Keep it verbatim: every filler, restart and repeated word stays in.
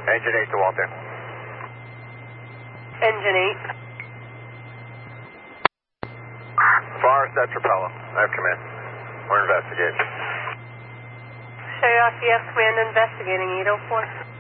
Engine eight to Walter. Engine eight. Forest at Trapello. I have command. We're investigating. Show you off, yes, command investigating eight oh four.